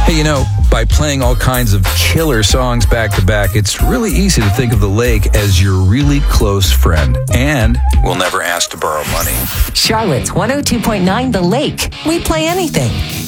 Hey, by playing all kinds of killer songs back to back, it's really easy to think of the lake as your really close friend. And we'll never ask to borrow money. Charlotte's 102.9 The Lake. We play anything.